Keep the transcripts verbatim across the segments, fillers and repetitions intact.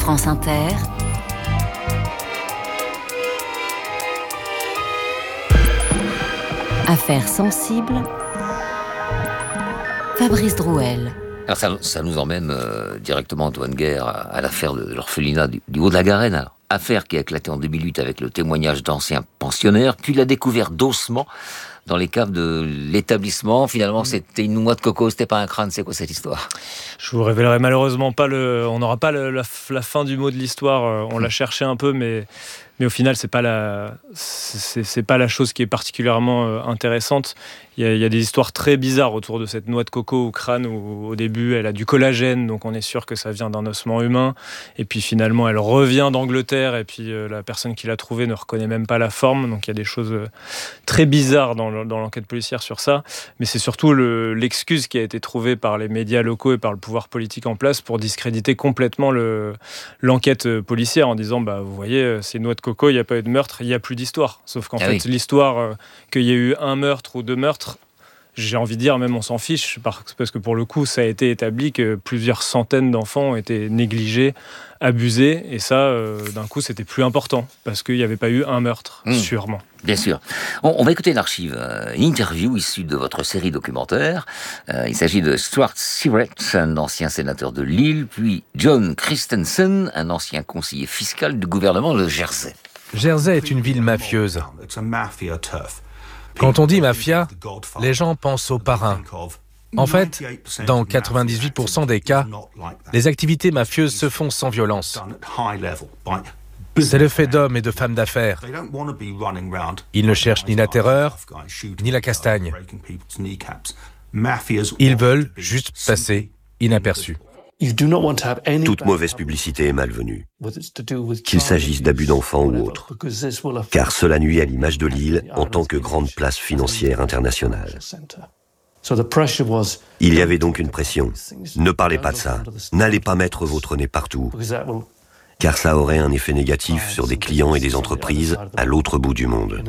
France Inter, Affaires sensibles, Fabrice Drouel. Alors ça, ça nous emmène euh, directement, Antoine Guerre, à, à l'affaire de l'orphelinat du, du Haut-de-la-Garenne. Alors, affaire qui a éclaté en deux mille huit avec le témoignage d'anciens pensionnaires, puis la découverte d'ossements dans les caves de l'établissement. Finalement, c'était une noix de coco, c'était pas un crâne. C'est quoi cette histoire ? Je vous révélerai malheureusement pas le... On n'aura pas le, la, la fin du mot de l'histoire. On l'a cherché un peu, mais... Mais au final, c'est pas la, c'est, c'est pas la chose qui est particulièrement euh, intéressante. Il y, a, il y a des histoires très bizarres autour de cette noix de coco au crâne où au début, elle a du collagène, donc on est sûr que ça vient d'un ossement humain. Et puis finalement, elle revient d'Angleterre et puis euh, la personne qui l'a trouvée ne reconnaît même pas la forme. Donc il y a des choses euh, très bizarres dans, dans l'enquête policière sur ça. Mais c'est surtout le, l'excuse qui a été trouvée par les médias locaux et par le pouvoir politique en place pour discréditer complètement le, l'enquête policière en disant, bah, vous voyez, c'est une noix de coco, il n'y a pas eu de meurtre, il n'y a plus d'histoire. Sauf qu'en ah fait, oui. l'histoire euh, qu'il y a eu un meurtre ou deux meurtres, j'ai envie de dire, même on s'en fiche, parce que pour le coup, ça a été établi que plusieurs centaines d'enfants ont été négligés, abusés, et ça, euh, d'un coup, c'était plus important, parce qu'il n'y avait pas eu un meurtre, mmh. sûrement. Bien sûr. On, on va écouter une archive, euh, une interview issue de votre série documentaire. Euh, il s'agit de Stuart Sirrett, un ancien sénateur de Lille, puis John Christensen, un ancien conseiller fiscal du gouvernement de Jersey. Jersey est une ville mafieuse. Quand on dit mafia, les gens pensent aux parrains. En fait, dans quatre-vingt-dix-huit pour cent des cas, les activités mafieuses se font sans violence. C'est le fait d'hommes et de femmes d'affaires. Ils ne cherchent ni la terreur, ni la castagne. Ils veulent juste passer inaperçus. Toute mauvaise publicité est malvenue, qu'il s'agisse d'abus d'enfants ou autre, car cela nuit à l'image de Lille en tant que grande place financière internationale. Il y avait donc une pression. Ne parlez pas de ça, n'allez pas mettre votre nez partout, car ça aurait un effet négatif sur des clients et des entreprises à l'autre bout du monde.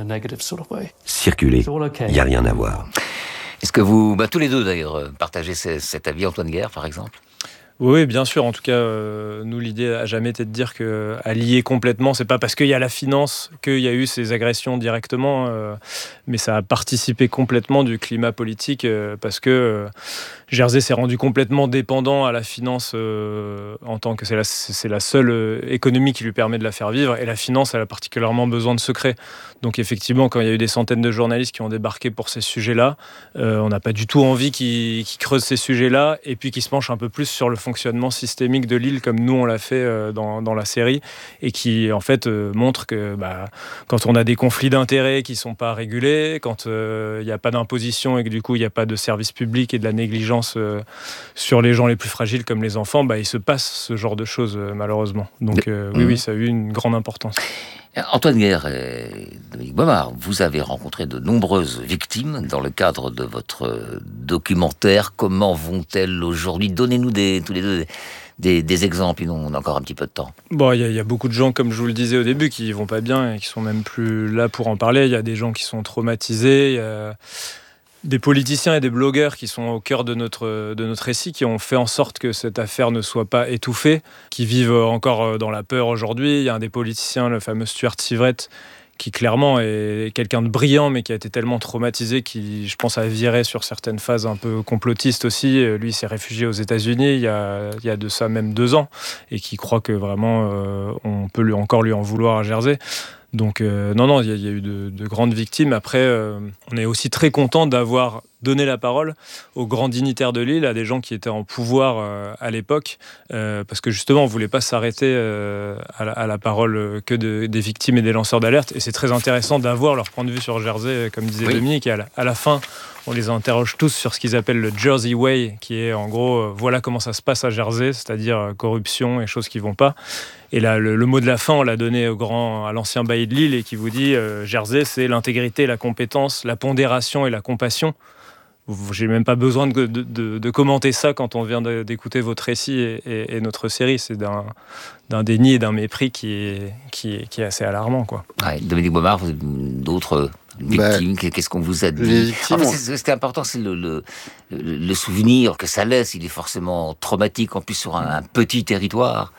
Circulez, il n'y a rien à voir. Est-ce que vous, bah, tous les deux d'ailleurs, partagez cet avis, Antoine Guerre, par exemple ? Oui, bien sûr. En tout cas, euh, nous, l'idée a jamais été de dire qu'à lier complètement, c'est pas parce qu'il y a la finance qu'il y a eu ces agressions directement, euh, mais ça a participé complètement du climat politique euh, parce que euh, Jersey s'est rendu complètement dépendant à la finance euh, en tant que c'est la, c'est la seule euh, économie qui lui permet de la faire vivre, et la finance, elle a particulièrement besoin de secrets. Donc effectivement, quand il y a eu des centaines de journalistes qui ont débarqué pour ces sujets-là, euh, on n'a pas du tout envie qu'ils, qu'ils creusent ces sujets-là et puis qu'ils se penchent un peu plus sur le fonctionnement systémique de Lille comme nous on l'a fait euh, dans, dans la série, et qui en fait euh, montre que bah, quand on a des conflits d'intérêts qui ne sont pas régulés, quand il euh, n'y a pas d'imposition et que du coup il n'y a pas de service public et de la négligence euh, sur les gens les plus fragiles comme les enfants, bah, il se passe ce genre de choses euh, malheureusement. Donc euh, oui, oui, ça a eu une grande importance. Antoine Guerre et Dominique Baumard, vous avez rencontré de nombreuses victimes dans le cadre de votre documentaire. Comment vont-elles aujourd'hui ? Donnez-nous des, tous les deux des, des, des exemples, on a encore un petit peu de temps. Bon, il y, y a beaucoup de gens, comme je vous le disais au début, qui vont pas bien et qui sont même plus là pour en parler. Il y a des gens qui sont traumatisés, il y a des politiciens et des blogueurs qui sont au cœur de notre, de notre récit, qui ont fait en sorte que cette affaire ne soit pas étouffée, qui vivent encore dans la peur aujourd'hui. Il y a un des politiciens, le fameux Stuart Sirrett, qui clairement est quelqu'un de brillant, mais qui a été tellement traumatisé qui, je pense, a viré sur certaines phases un peu complotistes aussi. Lui, il s'est réfugié aux États-Unis il y a, il y a de ça même deux ans, et qui croit que vraiment euh, on peut lui, encore lui en vouloir à Jersey. Donc euh, non, non, il y, y a eu de, de grandes victimes. Après, euh, on est aussi très content d'avoir donné la parole aux grands dignitaires de Lille, à des gens qui étaient en pouvoir euh, à l'époque, euh, parce que justement, on ne voulait pas s'arrêter euh, à, la, à la parole que de, des victimes et des lanceurs d'alerte. Et c'est très intéressant d'avoir leur point de vue sur Jersey, comme disait oui. Dominique. Et à la, à la fin, on les interroge tous sur ce qu'ils appellent le Jersey Way, qui est en gros, euh, voilà comment ça se passe à Jersey, c'est-à-dire euh, corruption et choses qui ne vont pas. Et là, le, le mot de la fin, on l'a donné au grand, à l'ancien bailli de Lille, et qui vous dit euh, Jersey, c'est l'intégrité, la compétence, la pondération et la compassion. J'ai même pas besoin de, de, de, de commenter ça quand on vient de, d'écouter votre récit et, et, et notre série. C'est d'un, d'un déni et d'un mépris qui est, qui est, qui est assez alarmant, quoi. Ouais, Dominique Baumard, vous, d'autres victimes, bah, qu'est-ce qu'on vous a dit ? Les victimes, en fait, c'est, ce qui est important, c'est le, le, le souvenir que ça laisse. Il est forcément traumatique, en plus sur un, un petit territoire.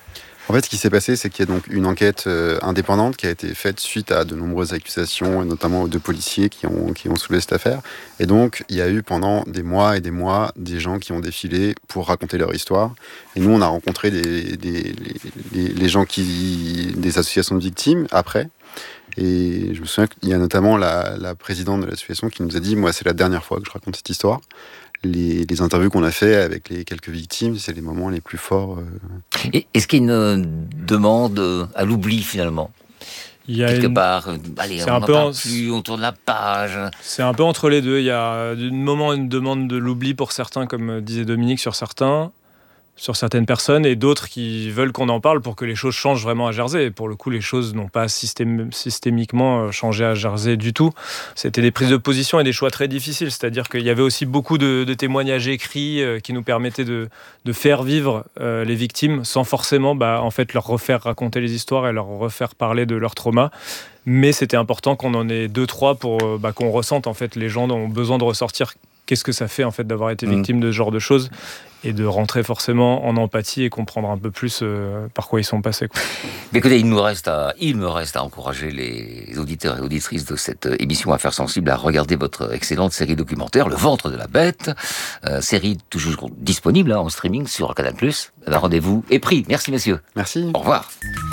En fait, ce qui s'est passé, c'est qu'il y a donc une enquête euh, indépendante qui a été faite suite à de nombreuses accusations, et notamment de policiers qui ont, qui ont soulevé cette affaire. Et donc, il y a eu pendant des mois et des mois des gens qui ont défilé pour raconter leur histoire. Et nous, on a rencontré des, des, les, les, les gens qui, des associations de victimes après. Et je me souviens qu'il y a notamment la, la présidente de l'association qui nous a dit « Moi, c'est la dernière fois que je raconte cette histoire ». Les, les interviews qu'on a fait avec les quelques victimes, c'est les moments les plus forts. Euh... Et est-ce qu'il y a une demande à l'oubli finalement ? Il y a quelque une... part, allez, c'est on n'en parle en... plus, on tourne la page. C'est un peu entre les deux. Il y a un moment une demande de l'oubli pour certains, comme disait Dominique, sur certains, sur certaines personnes, et d'autres qui veulent qu'on en parle pour que les choses changent vraiment à Jersey. Et pour le coup, les choses n'ont pas systém- systémiquement changé à Jersey du tout. C'était des prises de position et des choix très difficiles. C'est-à-dire qu'il y avait aussi beaucoup de, de témoignages écrits euh, qui nous permettaient de, de faire vivre euh, les victimes sans forcément bah, en fait, leur refaire raconter les histoires et leur refaire parler de leur trauma. Mais c'était important qu'on en ait deux, trois pour bah, qu'on ressente. En fait, les gens ont besoin de ressortir qu'est-ce que ça fait en fait, d'avoir été victime mmh. de ce genre de choses. Et de rentrer forcément en empathie et comprendre un peu plus euh, par quoi ils sont passés. Quoi. Mais écoutez, il, nous reste à, il me reste à encourager les auditeurs et auditrices de cette émission Affaires sensibles à regarder votre excellente série documentaire, Le ventre de la bête, euh, série toujours disponible hein, en streaming sur Canal plus. Alors, rendez-vous est pris. Merci messieurs. Merci. Au revoir.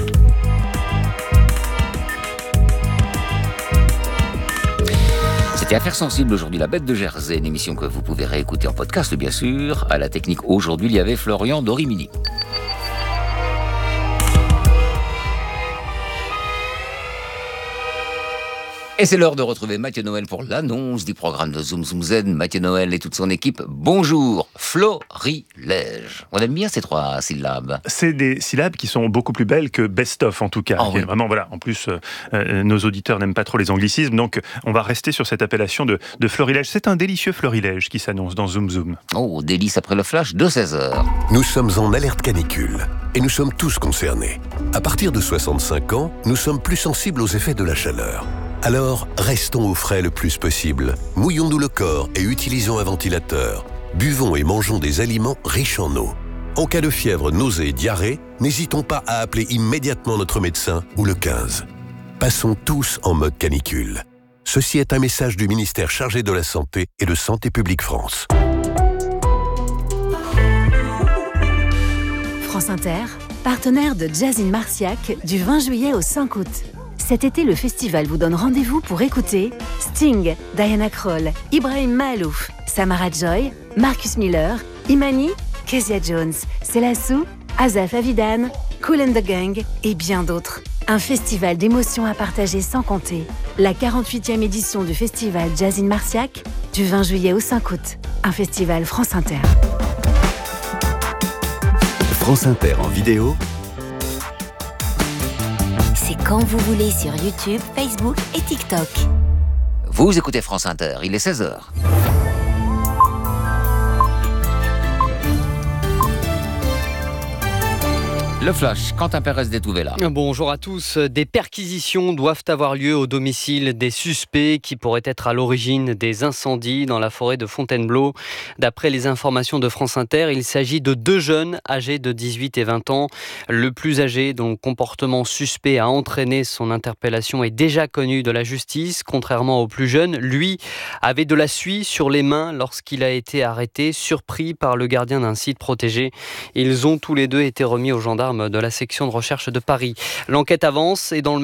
C'était Affaires sensibles aujourd'hui, La Bête de Jersey, une émission que vous pouvez réécouter en podcast, bien sûr. À la technique, aujourd'hui, il y avait Florian Dorimini. Et c'est l'heure de retrouver Mathieu Noël pour l'annonce du programme de Zoom Zoom Z. Mathieu Noël et toute son équipe. Bonjour, Florilège. On aime bien ces trois syllabes. C'est des syllabes qui sont beaucoup plus belles que best-of en tout cas. Oh, oui. Vraiment, voilà. En plus, euh, nos auditeurs n'aiment pas trop les anglicismes, donc on va rester sur cette appellation de, de Florilège. C'est un délicieux Florilège qui s'annonce dans Zoom Zoom. Oh, délice après le flash de seize heures. Nous sommes en alerte canicule et nous sommes tous concernés. À partir de soixante-cinq ans, nous sommes plus sensibles aux effets de la chaleur. Alors, restons au frais le plus possible. Mouillons-nous le corps et utilisons un ventilateur. Buvons et mangeons des aliments riches en eau. En cas de fièvre, nausée et diarrhée, n'hésitons pas à appeler immédiatement notre médecin ou le quinze. Passons tous en mode canicule. Ceci est un message du ministère chargé de la Santé et de Santé publique France. France Inter, partenaire de Jazz in Marciac du vingt juillet au cinq août. Cet été, le festival vous donne rendez-vous pour écouter Sting, Diana Krall, Ibrahim Mahalouf, Samara Joy, Marcus Miller, Imani, Kezia Jones, Selassou, Asaf Avidan, Kool and the Gang et bien d'autres. Un festival d'émotions à partager sans compter. La quarante-huitième édition du festival Jazz in Marciac du vingt juillet au cinq août. Un festival France Inter. France Inter en vidéo. C'est quand vous voulez sur YouTube, Facebook et TikTok. Vous écoutez France Inter, il est seize heures. Le flash, Quentin Pérez d'Etouvela. Bonjour à tous. Des perquisitions doivent avoir lieu au domicile des suspects qui pourraient être à l'origine des incendies dans la forêt de Fontainebleau. D'après les informations de France Inter, il s'agit de deux jeunes âgés de dix-huit et vingt ans. Le plus âgé, dont le comportement suspect a entraîné son interpellation, est déjà connu de la justice. Contrairement au plus jeune, lui avait de la suie sur les mains lorsqu'il a été arrêté, surpris par le gardien d'un site protégé. Ils ont tous les deux été remis aux gendarmes de la section de recherche de Paris. L'enquête avance et dans le